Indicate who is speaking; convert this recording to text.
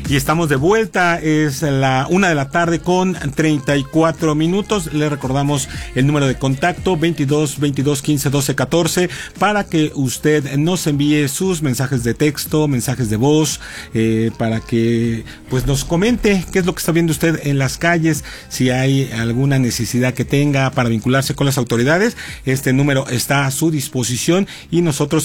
Speaker 1: Y estamos de vuelta, es la 1:34 PM. Le recordamos el número de contacto 22 22 15 12 14 para que usted nos envíe sus mensajes de texto, mensajes de voz, para que pues nos comente qué es lo que está viendo usted en las calles, si hay alguna necesidad que tenga para vincularse con las autoridades. Este número está a su disposición y nosotros